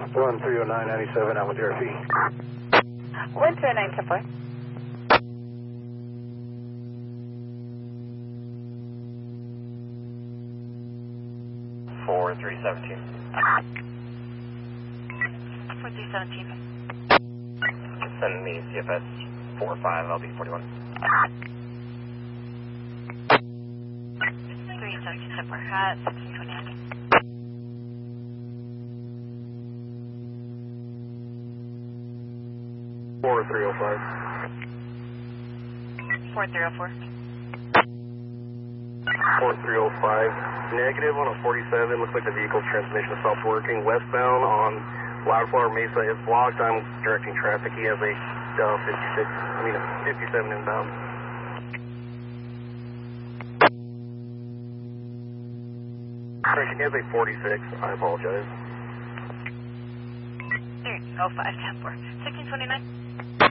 130997 out with your fee. 10974. 4317. 4317. Send me CFS 45, I'll be 41. 3774, 1629. 4305. 4304. 4305. Negative on a 47. Looks like the vehicle's transmission stopped working. Westbound on Wildflower Mesa is blocked. I'm directing traffic. He has a 57 inbound. He has a 46. I apologize. 0510 1629.